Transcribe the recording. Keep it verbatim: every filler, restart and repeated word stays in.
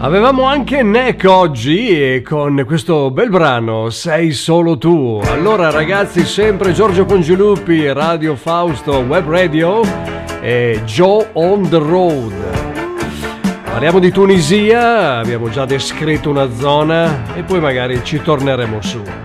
Avevamo anche Neck oggi e con questo bel brano Sei solo tu. Allora ragazzi, sempre Giorgio Congiuluppi, Radio Fausto, Web Radio e Joe on the Road. Parliamo di Tunisia, abbiamo già descritto una zona e poi magari ci torneremo su.